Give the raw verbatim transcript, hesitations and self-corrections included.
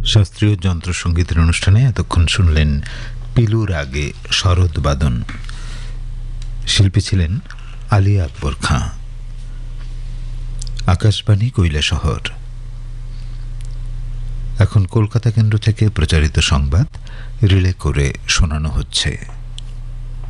শাস্ত্রীয় যন্ত্রসঙ্গীতের অনুষ্ঠানে এতক্ষণ শুনলেন পিলুর আগে শরৎ বাদন। শিল্পী ছিলেন আলিয়া আকবর খাঁ। আকাশবাণী কৈলাসহর। এখন কলকাতা কেন্দ্র থেকে প্রচারিত সংবাদ রিলে করে শোনানো হচ্ছে।